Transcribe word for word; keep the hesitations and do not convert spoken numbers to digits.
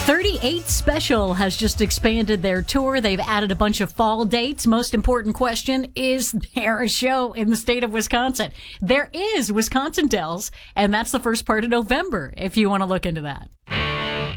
thirty-eight Special has just expanded their tour. They've added a bunch of fall dates. Most important question, is there a show in the state of Wisconsin? There is, Wisconsin Dells, and that's the first part of November, if you want to look into that.